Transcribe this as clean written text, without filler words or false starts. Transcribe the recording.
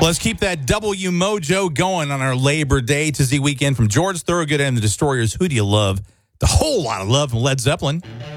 Let's keep that W mojo going on our Labor Day to Z weekend from George Thorogood and the Destroyers. Who do you love? The whole lot of love from Led Zeppelin.